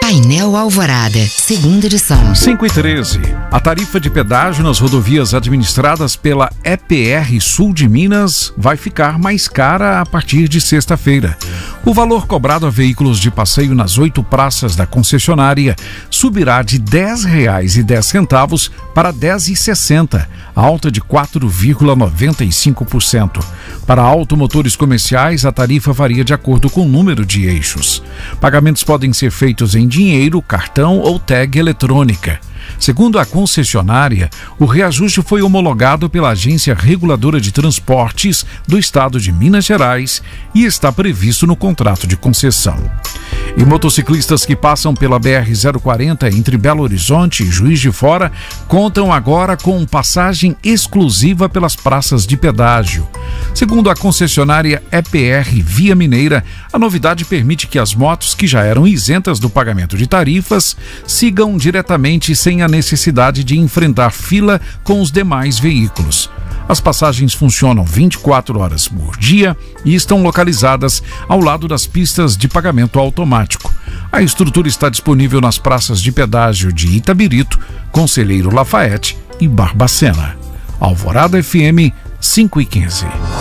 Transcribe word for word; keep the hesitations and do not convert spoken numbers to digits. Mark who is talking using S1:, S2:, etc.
S1: Painel Alvorada, segunda edição.
S2: cinco e treze. A tarifa de pedágio nas rodovias administradas pela E P R Sul de Minas vai ficar mais cara a partir de sexta-feira. O valor cobrado a veículos de passeio nas oito praças da concessionária subirá de dez reais e dez centavos para dez reais e sessenta centavos, alta de quatro vírgula noventa e cinco por cento. Para automotores comerciais, a tarifa varia de acordo com o número de eixos. Pagamentos podem ser feitos em dinheiro, cartão ou tag eletrônica. Segundo a concessionária, o reajuste foi homologado pela Agência Reguladora de Transportes do Estado de Minas Gerais e está previsto no contrato de concessão. E motociclistas que passam pela B R zero quarenta entre Belo Horizonte e Juiz de Fora contam agora com passagem exclusiva pelas praças de pedágio. Segundo a concessionária E P R Via Mineira, a novidade permite que as motos que já eram isentas do pagamento de tarifas sigam diretamente sem a necessidade de enfrentar fila com os demais veículos. As passagens funcionam vinte e quatro horas por dia e estão localizadas ao lado das pistas de pagamento automático. A estrutura está disponível nas praças de pedágio de Itabirito, Conselheiro Lafayette e Barbacena. Alvorada F M cinco e quinze.